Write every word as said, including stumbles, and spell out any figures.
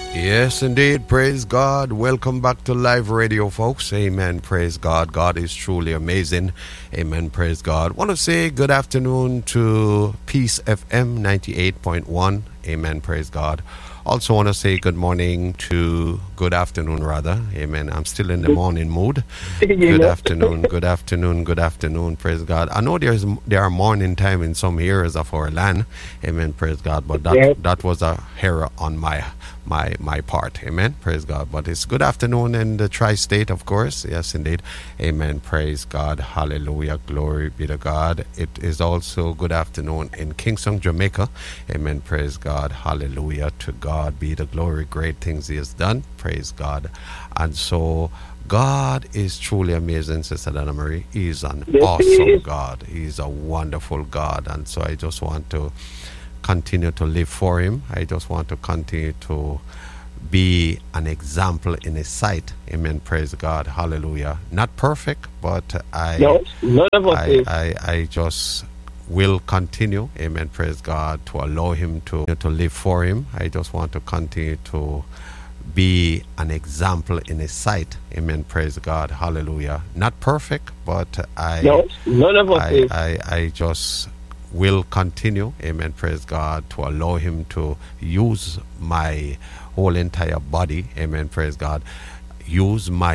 Yes, indeed. Praise God. Welcome back to live radio, folks. Amen. Praise God. God is truly amazing. Amen. Praise God. Want to say good afternoon to Peace F M ninety-eight point one. Amen. Praise God. Also want to say good morning to, good afternoon rather. Amen. I'm still in the morning mood. Good afternoon, good afternoon, good afternoon. Praise God. I know there's there are morning time in some areas of our land. Amen. Praise God. But that Yes. that was a error on my my my part. Amen. Praise God. But it's good afternoon in the tri-state, of course. Yes, indeed. Amen. Praise God. Hallelujah. Glory be to God. It is also good afternoon in Kingston, Jamaica. Amen. Praise God. Hallelujah. To God be the glory. Great things He has done. Praise God. And so God is truly amazing, Sister Donna Marie. He's an Yes, he awesome is. God. He's a wonderful God. And so I just want to continue to live for Him. I just want to continue to be an example in His sight. Amen. Praise God. Hallelujah. Not perfect, but I No, none of us I, is. I, I just will continue, amen, praise God, to allow Him to, to live for Him. I just want to continue to be an example in His sight, amen, praise God, hallelujah. Not perfect, but I, No, none of us I, is. I, I just will continue, amen, praise God, to allow Him to use my whole entire body, amen, praise God, use my